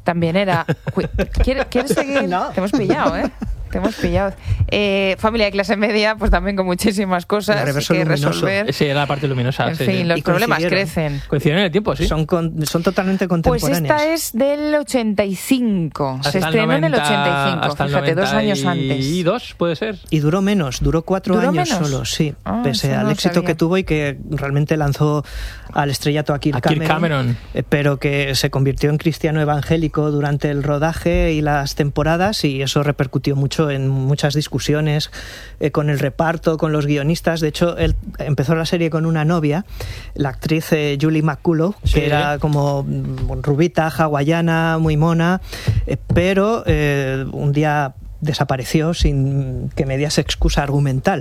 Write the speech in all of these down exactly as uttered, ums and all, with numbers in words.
también era... ¿Quieres, ¿quieres seguir? No. Te hemos pillado, ¿eh? Te hemos pillado. Eh, familia de clase media, pues también con muchísimas cosas que luminoso. resolver. Sí, era la parte luminosa. En sí, fin, sí. los Y problemas coincidieron. crecen. Coincidieron en el tiempo, sí. Son, con, son totalmente Pues contemporáneas. esta es del ochenta y cinco. Hasta Se el estrenó en el noventa, ochenta y cinco, hasta el fíjate, dos años antes. noventa y dos, puede ser. Y duró menos, duró cuatro ¿Duró años menos? solo, sí. Ah, pese eso no al lo éxito sabía. que tuvo y que realmente lanzó al estrellato a Kirk A Kirk Cameron, Cameron. eh, pero que se convirtió en cristiano evangélico durante el rodaje y las temporadas, y eso repercutió mucho en muchas discusiones eh, con el reparto, con los guionistas. De hecho, él empezó la serie con una novia, la actriz eh, Julie McCullough, Sí. que era como mm, rubita, hawaiana, muy mona, eh, pero eh, un día desapareció sin que me diese excusa argumental.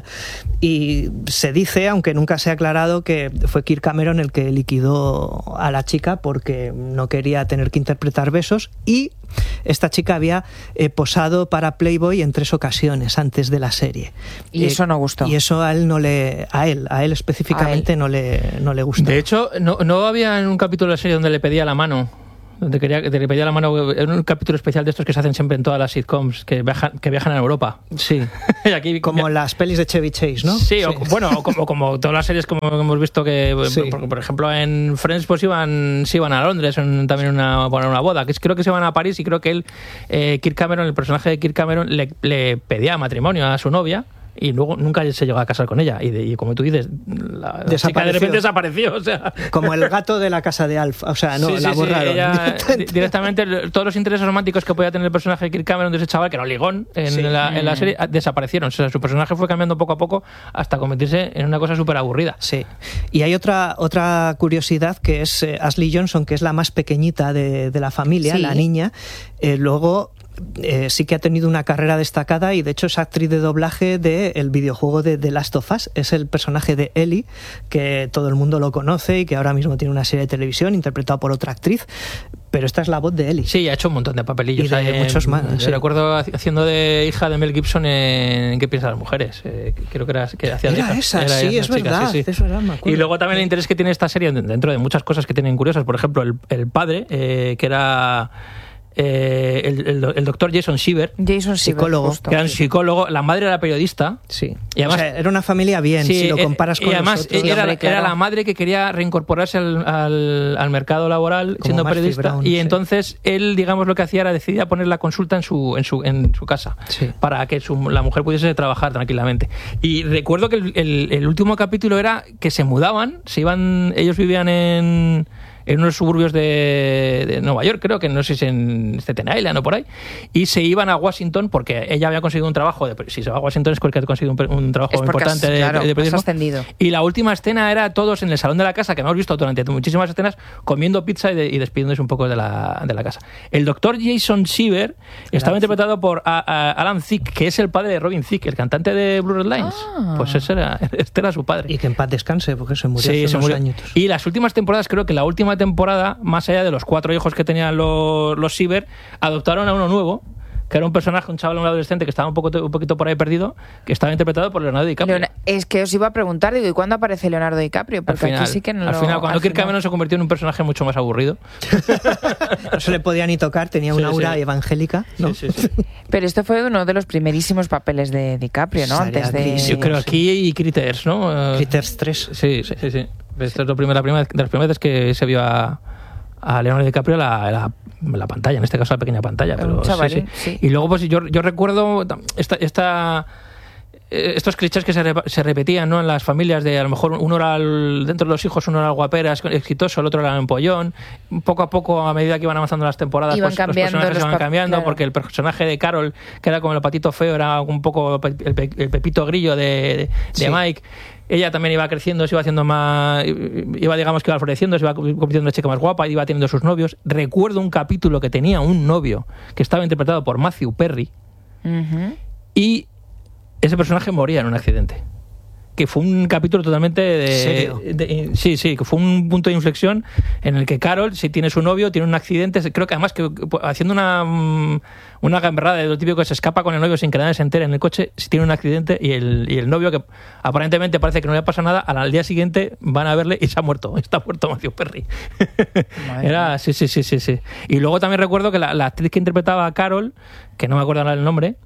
Y se dice, aunque nunca se ha aclarado, que fue Kirk Cameron el que liquidó a la chica porque no quería tener que interpretar besos, y esta chica había eh, posado para Playboy en tres ocasiones antes de la serie. Y Eh, eso no gustó. Y eso a él no le, a él, a él específicamente A él. no le, no le gustó. De hecho, no, no había en un capítulo de la serie donde le pedía la mano. Donde quería, que le pedía la mano. En un capítulo especial de estos que se hacen siempre en todas las sitcoms, que viajan, que viajan a Europa. Sí, Y aquí, como las pelis de Chevy Chase, ¿no? Sí, o, bueno, o como, como todas las series como hemos visto que, Sí. por, por ejemplo, en Friends pues iban, sí iban a Londres en, también una, bueno, una boda, que es- creo que se van a París, y creo que él, eh, Kirk Cameron, el personaje de Kirk Cameron, le, le pedía matrimonio a su novia. Y luego nunca se llegó a casar con ella. Y, de- y como tú dices, la, la chica de repente desapareció. O sea, Como el gato de la casa de Alf. O sea, no, sí, sí, la sí, borraron. ella, di- directamente todos los intereses románticos que podía tener el personaje de Kirk Cameron de ese chaval, que era un ligón en, Sí. la, en la Mm. serie, desaparecieron. O sea, su personaje fue cambiando poco a poco hasta convertirse en una cosa súper aburrida. Sí. Y hay otra, otra curiosidad, que es eh, Ashley Johnson, que es la más pequeñita de, de la familia, Sí. la niña. Eh, luego eh, sí que ha tenido una carrera destacada, y de hecho es actriz de doblaje del videojuego de The Last of Us. Es el personaje de Ellie, que todo el mundo lo conoce y que ahora mismo tiene una serie de televisión interpretada por otra actriz. Pero esta es la voz de Ellie. Sí, ha hecho un montón de papelillos. Y de eh, muchos más, Yo sí. recuerdo haciendo de hija de Mel Gibson en ¿Qué piensan las mujeres? Eh, creo que era que hacía de Era hija. esa, Era sí, es chica, verdad, sí, sí. es verdad, me acuerdo. Y luego también el interés que tiene esta serie, dentro de muchas cosas que tienen curiosas, por ejemplo, el, el padre, eh, que era eh, el, el, el doctor Jason Shiver, Jason Siegel, Psicólogo. justo. que era un psicólogo, la madre era periodista. Sí. Y además- O sea, era una familia bien, Sí, si lo eh, comparas con y además nosotros. ella era, hombre, claro. era la madre que quería reincorporarse al, al, al mercado laboral Como siendo Murphy periodista, Brown, y sí. entonces él, digamos, lo que hacía era decidía poner la consulta en su en su en su casa, Sí. para que su- la mujer pudiese trabajar tranquilamente. Y recuerdo que el, el- el último capítulo era que se mudaban, se iban, ellos vivían en en unos suburbios de, de Nueva York, creo que no sé si en Staten Island o por ahí, y se iban a Washington porque ella había conseguido un trabajo, de, si se va a Washington es porque ha conseguido un, un trabajo Es porque has- importante de, claro, de has periodismo. ascendido. Y la última escena era todos en el salón de la casa, que hemos visto durante muchísimas escenas, comiendo pizza y, de- y despidiéndose un poco de la, de la casa. El doctor Jason Shiver estaba interpretado por a- a- Alan Thicke, que es el padre de Robin Thicke, el cantante de Blue Red Lines. Ah. Pues ese era, este era su padre. Y que en paz descanse, porque se murió Sí, hace se unos murió. añitos. Y las últimas temporadas, creo que la última temporada, más allá de los cuatro hijos que tenían los, los Shiver, adoptaron a uno nuevo, que era un personaje, un chaval, un adolescente que estaba un, poco, un poquito por ahí perdido, que estaba interpretado por Leonardo DiCaprio. Leona- es que os iba a preguntar, digo, ¿y cuándo aparece Leonardo DiCaprio? Al Porque final, aquí sí que no al lo- final, cuando al Kirk final. Cameron se convirtió en un personaje mucho más aburrido. No se le podía ni tocar, tenía Sí, una aura sí. evangélica, ¿no? Sí, sí, sí. Pero este fue uno de los primerísimos papeles de DiCaprio, ¿no? Estaría Antes de... gris. Yo creo aquí y Critters, ¿no? Eh, Critters tres. Sí, sí, sí. sí. Esto es lo primero, la primera, de las primeras veces que se vio a, a Leonardo DiCaprio la, la, la pantalla, en este caso la pequeña pantalla. Pero, Un chavalín, sí, sí. sí. Y luego, pues yo, yo recuerdo esta, esta, eh, estos clichés que se, re- se repetían, ¿no? En las familias, de a lo mejor uno era el- dentro de los hijos, uno era el guaperas, exitoso, el otro era el empollón. Poco a poco, a medida que iban avanzando las temporadas, Iban pues, cambiando los personajes los iban pap- cambiando, claro. porque el personaje de Carol, que era como el patito feo, era un poco pe- el, pe- el pepito grillo de, de, de Sí. Mike. Ella también iba creciendo, se iba haciendo más, iba, digamos, que iba floreciendo, se iba convirtiendo en una chica más guapa, iba teniendo sus novios. Recuerdo un capítulo que tenía un novio que estaba interpretado por Matthew Perry, Ujú. y ese personaje moría en un accidente. que fue un capítulo totalmente de, ¿Serio? de, de, sí, sí, que fue un punto de inflexión en el que Carol, si tiene su novio, tiene un accidente, creo que además que haciendo una una gamberrada de lo típico que se escapa con el novio sin que nadie se entere en el coche, si tiene un accidente y el, y el novio, que aparentemente parece que no le pasa nada, al día siguiente van a verle y se ha muerto, está muerto Matthew Perry. Era, sí, sí, sí, sí, sí. Y luego también recuerdo que la, la actriz que interpretaba a Carol, que no me acuerdo ahora el nombre,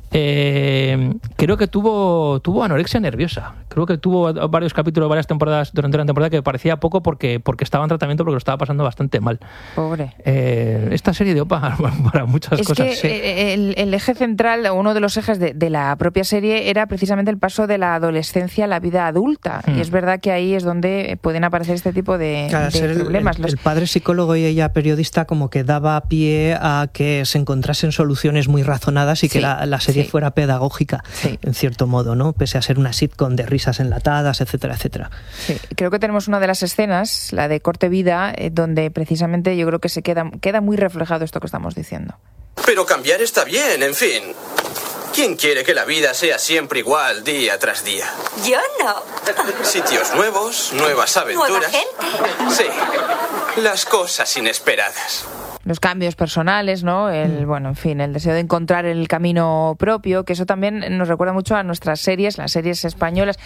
Eh, creo que tuvo tuvo anorexia nerviosa. Creo que tuvo varios capítulos, varias temporadas durante una temporada que parecía poco porque porque estaba en tratamiento, porque lo estaba pasando bastante mal. Pobre. Eh, esta serie dio para, para muchas es cosas. Que sí. el, el eje central, o uno de los ejes de, de la propia serie, era precisamente el paso de la adolescencia a la vida adulta. Hmm. Y es verdad que ahí es donde pueden aparecer este tipo de, claro, de problemas. El, el, el padre psicólogo y ella periodista como que daba pie a que se encontrasen soluciones muy razonadas y que sí, la, la serie sí. fuera pedagógica, sí. en cierto modo, ¿no? Pese a ser una sitcom de risas enlatadas, etcétera, etcétera. Sí. Creo que tenemos una de las escenas, la de Corte Vida, eh, donde precisamente yo creo que se queda, queda muy reflejado esto que estamos diciendo. Pero cambiar está bien, en fin. ¿Quién quiere que la vida sea siempre igual día tras día? Yo no. Sitios nuevos, nuevas aventuras. ¿Nueva gente? Sí, las cosas inesperadas. Los cambios personales, ¿no? El, bueno, en fin, el deseo de encontrar el camino propio, que eso también nos recuerda mucho a nuestras series, las series españolas.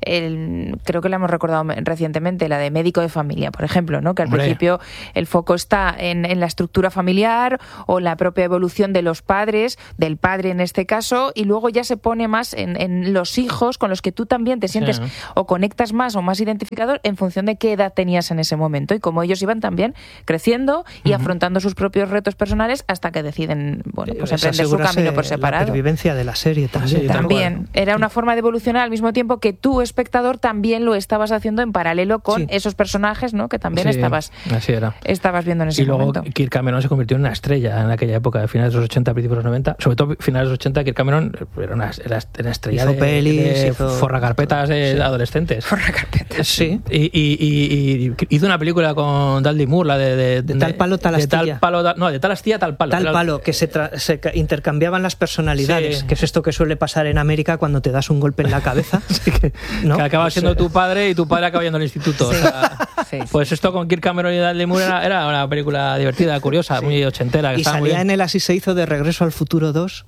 El, creo que la hemos recordado recientemente, la de Médico de Familia, por ejemplo, ¿no? Que al Hombre. principio el foco está en, en la estructura familiar o la propia evolución de los padres, del padre en este caso, y luego ya se pone más en, en los hijos con los que tú también te sientes sí. o conectas más o más identificador en función de qué edad tenías en ese momento y cómo ellos iban también creciendo y uh-huh. afrontando sus propios retos personales hasta que deciden, bueno, pues emprender su camino por separado. La pervivencia de la serie también. Sí, también. Era una forma de evolucionar al mismo tiempo que tú, espectador, también lo estabas haciendo en paralelo con sí. esos personajes, ¿no? Que también sí, estabas, así era. estabas viendo en ese y luego momento. Kirk Cameron se convirtió en una estrella en aquella época, de finales de los ochenta, principios de los noventa. Sobre todo finales de los ochenta, Kirk Cameron era una, era una estrella hizo de, pelis, de hizo... forracarpetas de sí. adolescentes. Forracarpetas. Sí. Y, y, y, y hizo una película con Dudley Moore, la de... De, de tal palo, tal astilla. De tal palo, no, de tal astilla, tal palo. Tal palo, que se, tra- se intercambiaban las personalidades, sí. que es esto que suele pasar en América cuando te das un golpe en la cabeza. sí, que, ¿no? que acaba siendo pues, tu padre y tu padre acaba yendo al instituto. Sí. O sea, sí, pues esto con Kirk Cameron y Dudley Moore era, era una película divertida, curiosa, sí. muy ochentera. Que y salía muy en el Así se hizo de Regreso al Futuro dos.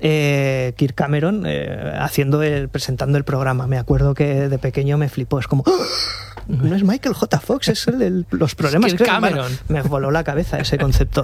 Eh, Kirk Cameron eh, haciendo el, presentando el programa. Me acuerdo que de pequeño me flipó. Es como... ¡oh! No es Michael J. Fox, es el de los problemas. Kirk Cameron. Bueno, me voló la cabeza ese concepto.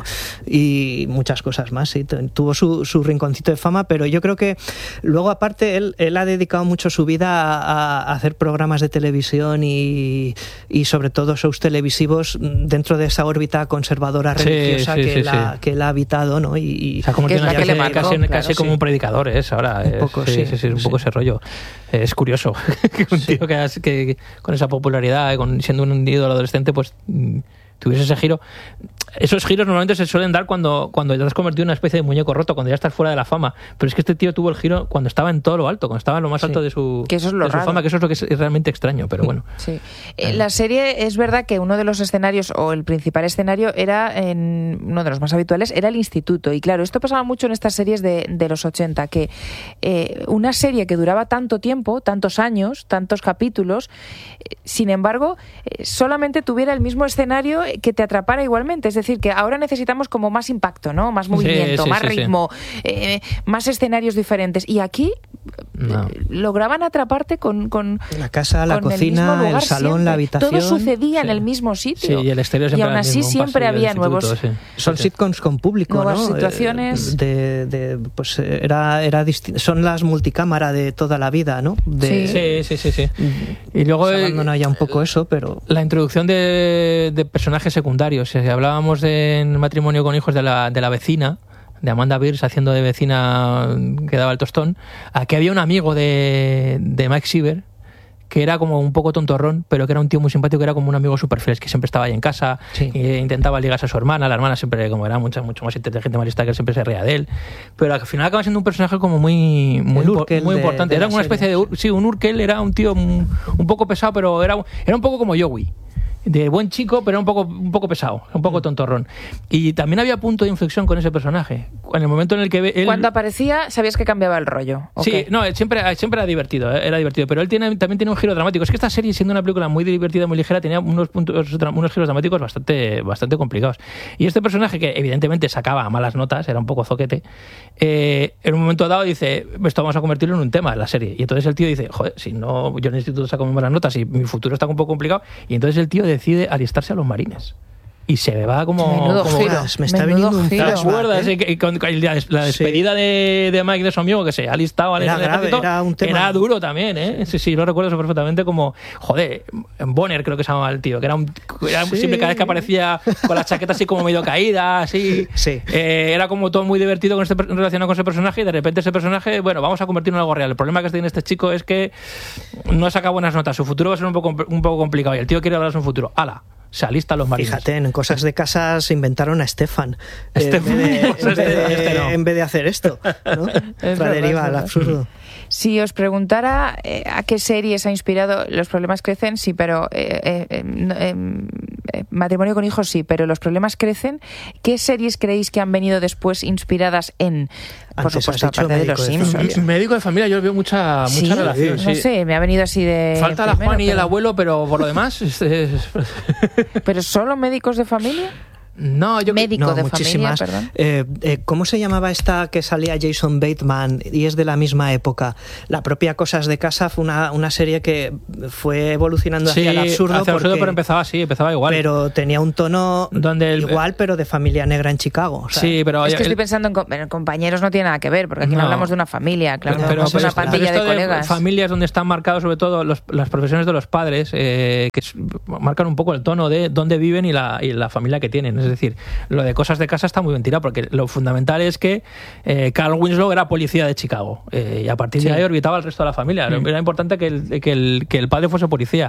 Y muchas cosas más, sí. Tuvo su, su rinconcito de fama, pero yo creo que luego, aparte, él, él ha dedicado mucho su vida a, a hacer programas de televisión y, y sobre todo shows televisivos dentro de esa órbita conservadora religiosa sí, sí, que, sí, él ha, sí. que él ha habitado, ¿no? Y, y o sea, como que es la casi, que le marcó, casi, claro, casi sí. como un predicador es ahora. Un poco, es, sí, sí, sí, un sí. poco ese rollo. Es curioso que un tío que, que, que con esa popularidad, con, siendo un ídolo adolescente, pues tuviese ese giro. Esos giros normalmente se suelen dar cuando, cuando ya te has convertido en una especie de muñeco roto, cuando ya estás fuera de la fama. Pero es que este tío tuvo el giro cuando estaba en todo lo alto, cuando estaba en lo más alto sí. de su, que eso es lo de su fama, que eso es lo que es realmente extraño, pero bueno. Sí. Eh, la serie, es verdad que uno de los escenarios, o el principal escenario, era en uno de los más habituales, era el instituto. Y claro, esto pasaba mucho en estas series de, de los ochenta, que eh, una serie que duraba tanto tiempo, tantos años, tantos capítulos, eh, sin embargo, eh, solamente tuviera el mismo escenario que te atrapara igualmente. Es decir, que ahora necesitamos como más impacto, ¿no? Más movimiento, sí, sí, más sí, ritmo, sí. Eh, más escenarios diferentes. Y aquí no. eh, lograban atraparte con, con la casa, la cocina, el, el salón, siempre. La habitación. Todo sucedía sí. en el mismo sitio. Sí, y el exterior siempre y aún así siempre había nuevos... Sí. Son sitcoms con público, nuevas ¿no? situaciones. De, de, pues era, era disti- son las multicámara de toda la vida, ¿no? De, sí, sí, sí, sí. sí. Y luego se abandona ya un poco eso, pero... La introducción de, de personajes secundarios. Si hablábamos de en Matrimonio con hijos de la, de la vecina, de Amanda Beers haciendo de vecina que daba el tostón, aquí había un amigo de, de Mike Siever que era como un poco tontorrón, pero que era un tío muy simpático, que era como un amigo súper fiel, que siempre estaba ahí en casa, sí. e intentaba ligarse a su hermana, la hermana siempre, como era mucho, mucho más inteligente, más lista, que él siempre se reía de él, pero al final acaba siendo un personaje como muy muy, impo- muy importante, de, de era una especie de, sí, un Urkel, era un tío un, un poco pesado, pero era, era un poco como Joey, de buen chico, pero un poco, un poco pesado, un poco tontorrón. Y también había punto de inflexión con ese personaje. en el momento en el que ve, él, cuando aparecía sabías que cambiaba el rollo. Sí, okay. no, siempre, siempre era divertido, era divertido, pero él tiene, también tiene un giro dramático. Es que esta serie, siendo una película muy divertida, muy ligera, tenía unos puntos, unos giros dramáticos bastante, bastante complicados. Y este personaje, que evidentemente sacaba malas notas, era un poco zoquete, eh, en un momento dado dice, esto vamos a convertirlo en un tema en la serie. Y entonces el tío dice, joder, si no, yo en el instituto saco muy malas notas y mi futuro está un poco complicado. Y entonces el tío decide alistarse a los marines. Y se va como... Menudo como giro. Me está Menudo viniendo un giro. ¿Te flashback, acuerdas? ¿eh? Eh, con, con la despedida sí. de, de Mike de su amigo, que se ha listado al era grave, ejército, era un tema... Era duro también, ¿eh? Sí, sí, lo recuerdo eso perfectamente como... Joder, Bonner creo que se llamaba el tío, que era un... Era sí. Siempre cada vez que aparecía con la chaqueta así como medio caída, así... Sí. Eh, era como todo muy divertido con este, relacionado con ese personaje, y de repente ese personaje, bueno, vamos a convertirlo en algo real. El problema que tiene este chico es que no saca buenas notas, su futuro va a ser un poco, un poco complicado, y el tío quiere hablar de su futuro. ¡Hala! Se alistan los marines. Fíjate, en Cosas de Casa se inventaron a Stefan. Estefan. Eh, en, vez de, en, vez de, este no. en vez de hacer esto, ¿no? La deriva al absurdo. Si os preguntara eh, a qué series ha inspirado Los problemas crecen, sí, pero eh, eh, eh, eh, Matrimonio con hijos sí, pero Los problemas crecen, ¿qué series creéis que han venido después inspiradas en, por Antes supuesto, has dicho aparte de Los Médico de Simpsons? Familia. Médico de familia, yo veo mucha, mucha Sí, relación. no sí. sé, me ha venido así de... Falta la primero, Juan y el pero- abuelo, pero por lo demás... Es, es... ¿Pero solo médicos de familia? No, yo Médico No, de muchísimas. familia, perdón. Eh, eh, ¿Cómo se llamaba esta que salía Jason Bateman y es de la misma época? La propia Cosas de Casa fue una, una serie que fue evolucionando sí, hacia el absurdo, hacia el absurdo, porque- pero empezaba así, empezaba igual. pero tenía un tono Donde el- igual, pero de familia negra en Chicago. O sea, sí, pero... Es que el- estoy pensando en, com- en compañeros, no tiene nada que ver, porque aquí no, No. hablamos de una familia, claro, pero, hablamos de pero una esto- pandilla pero de esto colegas. familias donde están marcados sobre todo los- las profesiones de los padres, eh, que es- marcan un poco el tono de dónde viven y la, y la familia que tienen. Es decir, lo de Cosas de Casa está muy bien tirado, porque lo fundamental es que eh, Carl Winslow era policía de Chicago, eh, y a partir Sí. de ahí orbitaba al resto de la familia. Mm. Era importante que el, que, el, que el padre fuese policía.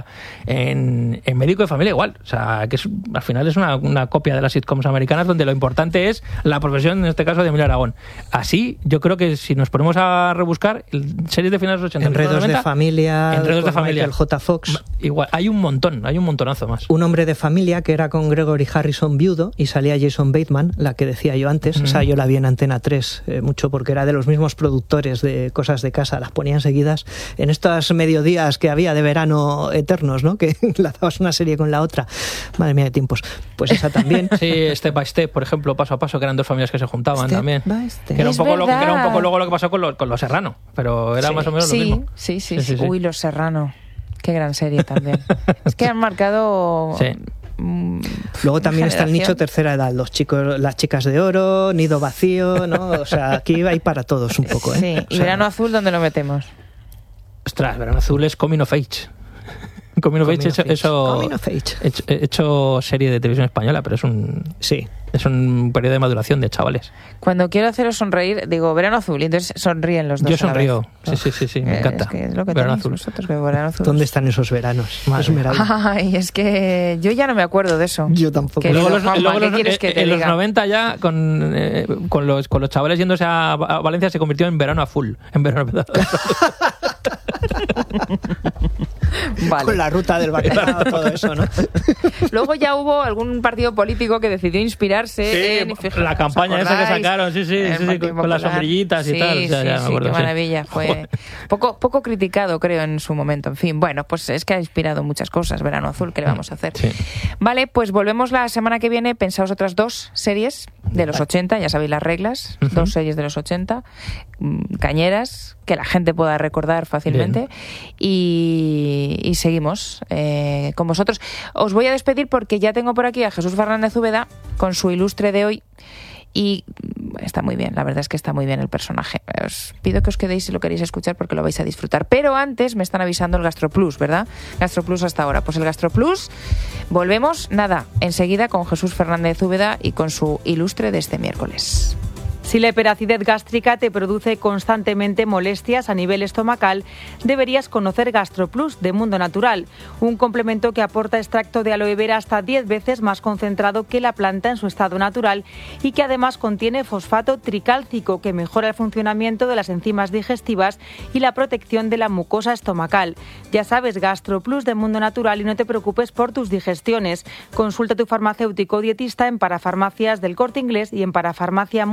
En, en Médico de Familia igual. O sea, que es, al final es una, una copia de las sitcoms americanas, donde lo importante es la profesión, en este caso, de Emilio Aragón. Así, yo creo que si nos ponemos a rebuscar el- series de finales de los ochenta, Enredos de noventa, familia, Enredos de con familia. Michael J. Fox. Igual, hay un montón, hay un montonazo más. Un hombre de familia que era con Gregory Harrison viudo y salía Jason Bateman, la que decía yo antes. Mm. O sea, yo la vi en Antena tres eh, mucho porque era de los mismos productores de Cosas de Casa. Las ponían seguidas en estos mediodías que había de verano eternos, ¿no? Que enlazabas una serie con la otra. Madre mía de tiempos. Pues esa también. Sí, Step by Step, por ejemplo, Paso a Paso, que eran dos familias que se juntaban Step también. by Step. Que era, un Es poco lo, que era un verdad. poco luego lo que pasó con los, con los Serrano, pero era Sí. más o menos Sí, lo mismo. sí, sí, Sí, sí. sí, sí. Uy, Los Serrano. Qué gran serie también. Es que han marcado... Sí. mm, Luego también está el generación. nicho tercera edad, los chicos, las chicas de oro, Nido Vacío, ¿no? O sea, aquí hay para todos un poco, ¿eh? Sí, O y sea, Verano Azul, ¿dónde lo metemos? Ostras, Verano Azul es Coming of Age. Coming of Coming Age, of hecho, Age. hecho, Coming of Age. hecho- hecho serie de televisión española, pero es un Sí. es un periodo de maduración de chavales. Cuando quiero haceros sonreír, digo Verano Azul, y entonces sonríen los dos. Yo a la sonrío. vez. Sí, sí, sí, sí, me Eh, encanta. Es que es lo que Verano tenéis Azul. vosotros, que Verano Azul. ¿Dónde están esos veranos? Madre Esmeralda. Ay, es que yo ya no me acuerdo de eso. Yo tampoco. Querido Luego los, Juanma, luego ¿qué los- quieres eh, que te en los diga? noventa ya con, eh, con, los, con los chavales yéndose a, a Valencia se convirtió en Verano Azul. En verano Vale. Con la ruta del bacalao, todo eso, ¿no? Luego ya hubo algún partido político que decidió inspirarse Sí, en... fíjate, la ¿os campaña esa que acordáis? sacaron, sí, sí, El sí, sí, Partido con- con las Popular. sombrillitas y Sí, tal, ya, sí, ya me sí, acuerdo, qué sí. maravilla. Fue Joder. poco, poco criticado, creo, en su momento. En fin, bueno, pues es que ha inspirado muchas cosas. Verano Azul, ¿qué le vamos a hacer? Sí. Vale, pues volvemos la semana que viene. Pensaos otras dos series de los ochenta, ya sabéis las reglas. Ujú. Dos series de los ochenta, mm, cañeras, que la gente pueda recordar fácilmente. Y, y seguimos eh, con vosotros. Os voy a despedir porque ya tengo por aquí a Jesús Fernández Úbeda con su ilustre de hoy. Y está muy bien, la verdad es que está muy bien el personaje. Os pido que os quedéis si lo queréis escuchar porque lo vais a disfrutar. Pero antes me están avisando el GastroPlus, ¿verdad? GastroPlus hasta ahora. Pues el GastroPlus, volvemos, nada, enseguida con Jesús Fernández Úbeda y con su ilustre de este miércoles. Si la hiperacidez gástrica te produce constantemente molestias a nivel estomacal, deberías conocer GastroPlus de Mundo Natural, un complemento que aporta extracto de aloe vera hasta diez veces más concentrado que la planta en su estado natural y que además contiene fosfato tricálcico que mejora el funcionamiento de las enzimas digestivas y la protección de la mucosa estomacal. Ya sabes, GastroPlus de Mundo Natural y no te preocupes por tus digestiones. Consulta a tu farmacéutico o dietista en parafarmacias del Corte Inglés y en parafarmacia mundo natural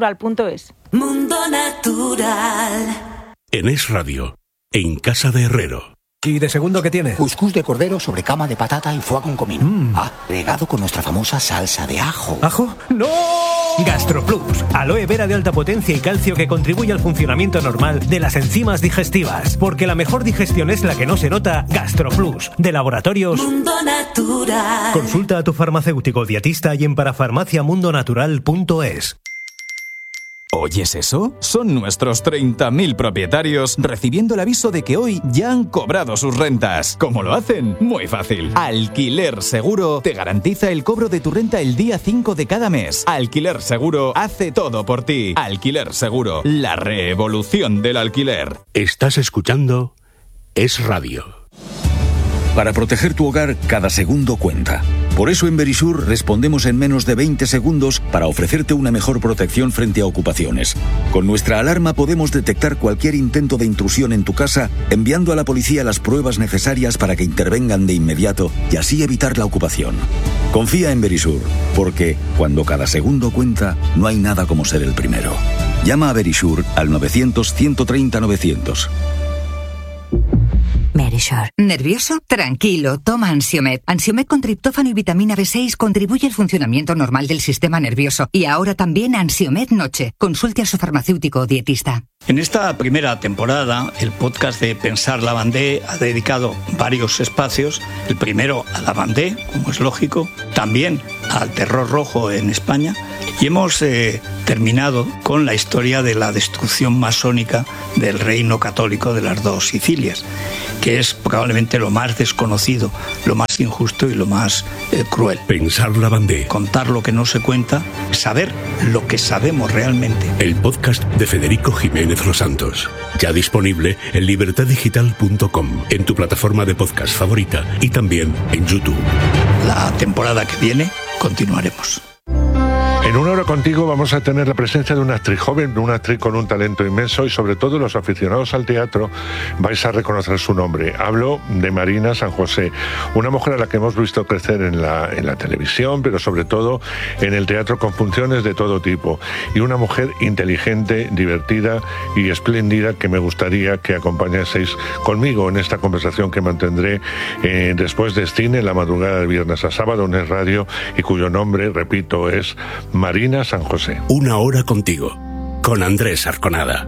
natural punto es. Mundo Natural. En Es Radio, en Casa de Herrero. ¿Y de segundo qué tiene? Cuscús de cordero sobre cama de patata y foie con comino. Mm. Ah, regado con nuestra famosa salsa de ajo. ¿Ajo? ¡No! GastroPlus, aloe vera de alta potencia y calcio que contribuye al funcionamiento normal de las enzimas digestivas. Porque la mejor digestión es la que no se nota. GastroPlus, de Laboratorios Mundo Natural. Consulta a tu farmacéutico dietista y en parafarmacia mundo natural punto es. ¿Oyes eso? Son nuestros treinta mil propietarios recibiendo el aviso de que hoy ya han cobrado sus rentas. ¿Cómo lo hacen? Muy fácil. Alquiler Seguro te garantiza el cobro de tu renta el día cinco de cada mes. Alquiler Seguro hace todo por ti. Alquiler Seguro, la revolución del alquiler. Estás escuchando Es Radio. Para proteger tu hogar, cada segundo cuenta. Por eso en Verisur respondemos en menos de veinte segundos para ofrecerte una mejor protección frente a ocupaciones. Con nuestra alarma podemos detectar cualquier intento de intrusión en tu casa, enviando a la policía las pruebas necesarias para que intervengan de inmediato y así evitar la ocupación. Confía en Verisur, porque cuando cada segundo cuenta, no hay nada como ser el primero. Llama a Verisur al novecientos, ciento treinta, novecientos. Verisur. ¿Nervioso? Tranquilo, toma Ansiomed. Ansiomed con triptófano y vitamina B seis contribuye al funcionamiento normal del sistema nervioso. Y ahora también Ansiomed Noche. Consulte a su farmacéutico o dietista. En esta primera temporada, el podcast de Pensar Lavandé ha dedicado varios espacios. El primero a Lavandé, como es lógico, también al terror rojo en España. Y hemos eh, terminado con la historia de la destrucción masónica del reino católico de las dos Sicilias, que es probablemente lo más desconocido, lo más injusto y lo más eh, cruel. Pensar Lavandé. Contar lo que no se cuenta, saber lo que sabemos realmente. El podcast de Federico Jiménez Los Santos. Ya disponible en libertad digital punto com, en tu plataforma de podcast favorita y también en YouTube. La temporada que viene continuaremos. En Una Hora Contigo vamos a tener la presencia de una actriz joven, una actriz con un talento inmenso y sobre todo los aficionados al teatro vais a reconocer su nombre. Hablo de Marina San José, una mujer a la que hemos visto crecer en la, en la televisión, pero sobre todo en el teatro con funciones de todo tipo. Y una mujer inteligente, divertida y espléndida que me gustaría que acompañaseis conmigo en esta conversación que mantendré eh, después de cine, la madrugada de viernes a sábado en Es Radio y cuyo nombre, repito, es Marina San José. Una hora contigo, con Andrés Arconada.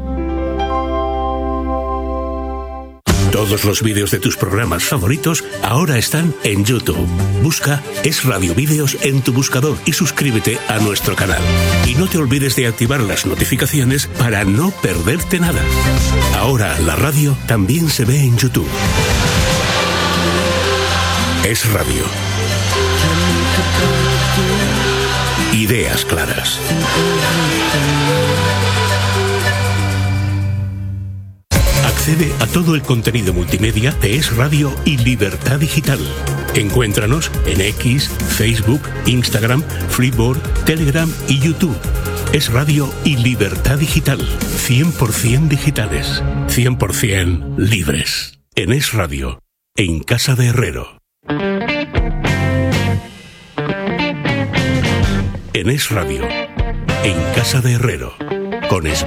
Todos los vídeos de tus programas favoritos ahora están en YouTube. Busca Es Radio Vídeos en tu buscador y suscríbete a nuestro canal. Y no te olvides de activar las notificaciones para no perderte nada. Ahora la radio también se ve en YouTube. Es Radio. Ideas claras. Accede a todo el contenido multimedia de Es Radio y Libertad Digital. Encuéntranos en X, Facebook, Instagram, Flipboard, Telegram y YouTube. Es Radio y Libertad Digital. cien por ciento digitales. cien por ciento libres. En Es Radio. En Casa de Herrero. En Es Radio. En Casa de Herrero. Con